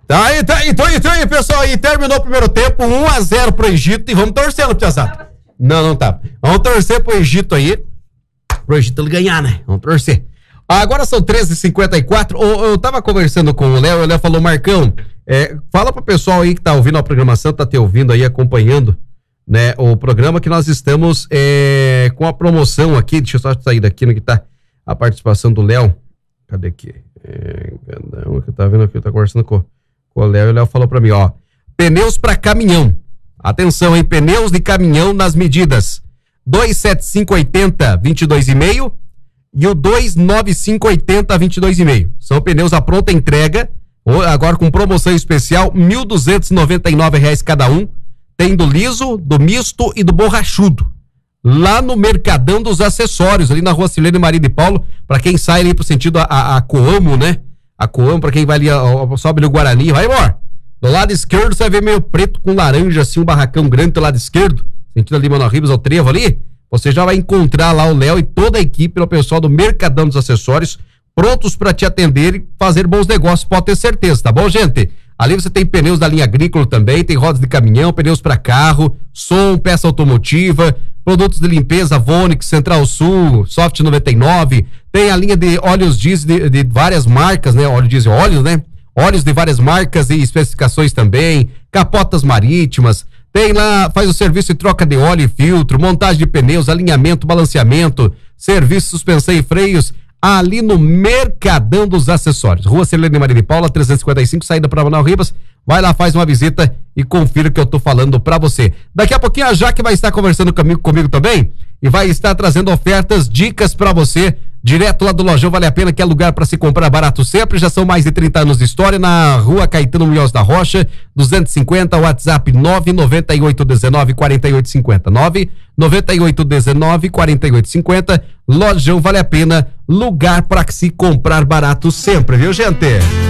Tá aí, pessoal. E terminou o primeiro tempo, 1-0 pro Egito. E vamos torcer, Piazzato. Não tá. Vamos torcer pro Egito aí. Pro Egito ele ganhar, né? Vamos torcer. Agora são 13h54. Eu tava conversando com o Léo falou, Marcão, fala pro pessoal aí que tá ouvindo a programação, tá te ouvindo aí, acompanhando, né, o programa, que nós estamos com a promoção aqui. Deixa eu só sair daqui no que tá a participação do Léo. Cadê aqui? Eu tava vendo aqui, eu tava conversando com o Léo e o Léo falou pra mim, ó, pneus pra caminhão. Atenção, hein? Pneus de caminhão nas medidas 27580 22,5 e o 29580 22,5. São pneus à pronta entrega, agora com promoção especial, R$ 1.299 cada um. Tem do liso, do misto e do borrachudo. Lá no Mercadão dos Acessórios, ali na Rua Silene Maria de Paulo, para quem sai ali pro sentido a Coamo, né? A Coamo, pra quem vai ali, sobe no Guarani, vai, amor. Do lado esquerdo você vai ver meio preto com laranja, assim, um barracão grande do lado esquerdo, sentido ali Manoel Ribas, ao Trevo ali. Você já vai encontrar lá o Léo e toda a equipe, o pessoal do Mercadão dos Acessórios, prontos para te atender e fazer bons negócios, pode ter certeza, tá bom, gente? Ali você tem pneus da linha agrícola também, tem rodas de caminhão, pneus para carro, som, peça automotiva, produtos de limpeza, Vonix, Central Sul, Soft 99, tem a linha de óleos diesel de várias marcas, né? Óleo diesel, óleos, né? Óleos de várias marcas e especificações também, capotas marítimas, tem lá, faz o serviço de troca de óleo e filtro, montagem de pneus, alinhamento, balanceamento, serviço, suspensão e freios, ali no Mercadão dos Acessórios. Rua Celene Maria de Paula, 355, saída para Manoel Ribas. Vai lá, faz uma visita e confira o que eu tô falando pra você. Daqui a pouquinho a Jaque vai estar conversando comigo também e vai estar trazendo ofertas, dicas pra você, direto lá do Lojão Vale a Pena, que é lugar para se comprar barato sempre. Já são mais de 30 anos de história, na Rua Caetano Munhoz da Rocha, 250, WhatsApp 998194850, 998194850. Lojão Vale a Pena, lugar para se comprar barato sempre, viu, gente?